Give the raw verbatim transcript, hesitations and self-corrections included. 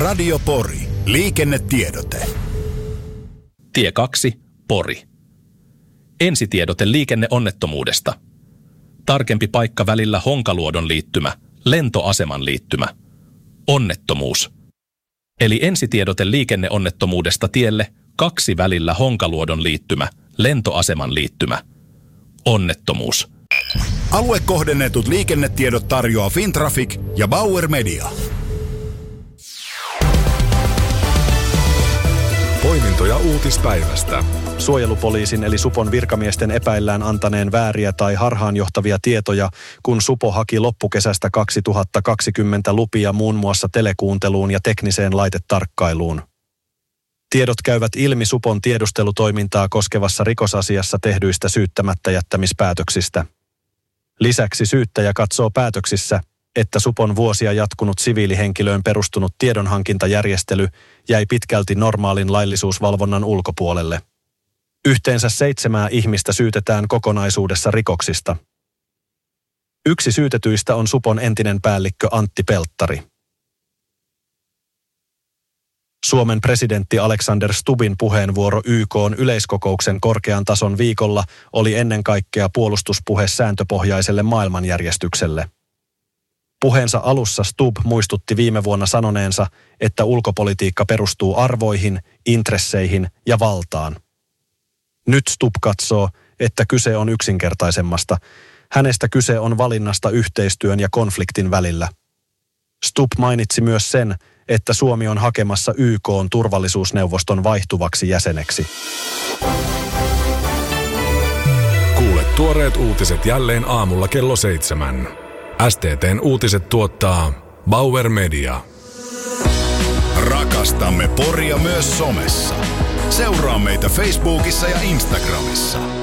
Radio Pori. Liikennetiedote. Tie kaksi, Pori. Ensitiedote liikenneonnettomuudesta. Tarkempi paikka välillä Honkaluodon liittymä, lentoaseman liittymä. Onnettomuus. Eli ensitiedote liikenneonnettomuudesta tielle kaksi välillä Honkaluodon liittymä, lentoaseman liittymä. Onnettomuus. Aluekohdennetut liikennetiedot tarjoaa Fintraffic ja Bauer Media. Poimintoja uutispäivästä. Suojelupoliisin eli supon virkamiesten epäillään antaneen vääriä tai harhaanjohtavia tietoja, kun supo haki loppukesästä kaksituhattakaksikymmentä lupia muun muassa telekuunteluun ja tekniseen laitetarkkailuun. Tiedot käyvät ilmi supon tiedustelutoimintaa koskevassa rikosasiassa tehdyistä syyttämättä jättämispäätöksistä. Lisäksi syyttäjä katsoo päätöksissä, että supon vuosia jatkunut siviilihenkilöön perustunut tiedonhankintajärjestely jäi pitkälti normaalin laillisuusvalvonnan ulkopuolelle. Yhteensä seitsemää ihmistä syytetään kokonaisuudessa rikoksista. Yksi syytetyistä on supon entinen päällikkö Antti Pelttari. Suomen presidentti Alexander Stubbin puheenvuoro Y K:n yleiskokouksen korkean tason viikolla oli ennen kaikkea puolustuspuhe sääntöpohjaiselle maailmanjärjestykselle. Puheensa alussa Stubb muistutti viime vuonna sanoneensa, että ulkopolitiikka perustuu arvoihin, intresseihin ja valtaan. Nyt Stubb katsoo, että kyse on yksinkertaisemmasta. Hänestä kyse on valinnasta yhteistyön ja konfliktin välillä. Stubb mainitsi myös sen, että Suomi on hakemassa Y K:n turvallisuusneuvoston vaihtuvaksi jäseneksi. Kuule tuoreet uutiset jälleen aamulla kello seitsemän. S T T:n uutiset tuottaa Bauer Media. Rakastamme Poria myös somessa. Seuraa meitä Facebookissa ja Instagramissa.